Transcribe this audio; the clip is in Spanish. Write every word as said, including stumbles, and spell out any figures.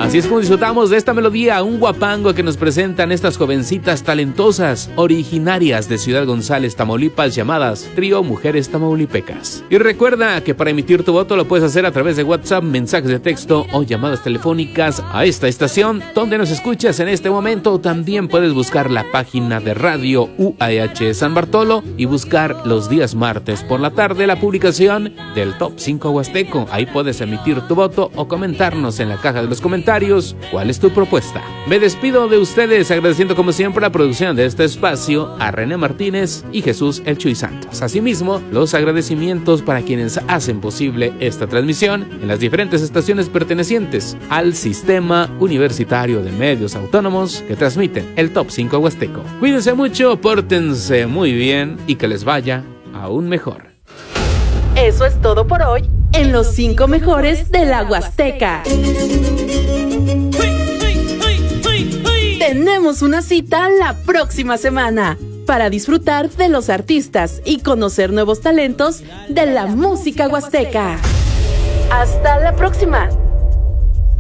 Así es como disfrutamos de esta melodía, un guapango que nos presentan estas jovencitas talentosas, originarias de Ciudad González, Tamaulipas, llamadas Trío Mujeres Tamaulipecas. Y recuerda que para emitir tu voto lo puedes hacer a través de WhatsApp, mensajes de texto o llamadas telefónicas a esta estación donde nos escuchas en este momento. También puedes buscar la página de Radio U A H San Bartolo y buscar los días martes por la tarde la publicación del Top cinco Huasteco. Ahí puedes emitir tu voto o comentarnos en la caja de los comentarios cuál es tu propuesta. Me despido de ustedes agradeciendo como siempre la producción de este espacio a René Martínez y Jesús El Chuy Santos. Asimismo, los agradecimientos para quienes hacen posible esta transmisión en las diferentes estaciones pertenecientes al Sistema Universitario de Medios Autónomos que transmiten el Top cinco Huasteco. Cuídense mucho, pórtense muy bien y que les vaya aún mejor. Eso es todo por hoy en los cinco mejores de la Huasteca. Tenemos una cita la próxima semana para disfrutar de los artistas y conocer nuevos talentos de la música huasteca. ¡Hasta la próxima!